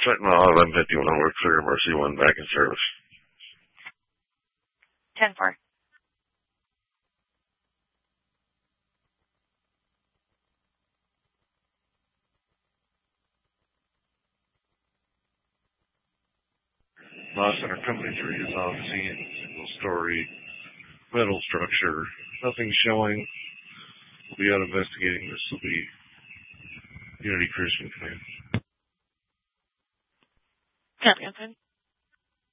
Sentinel out of M51 over clear, Mercy 1 back in service. 10-4. Law Center Company 3 is on scene, single-story metal structure. Nothing showing. We'll be out investigating. This will be Unity Christian Command. Copy,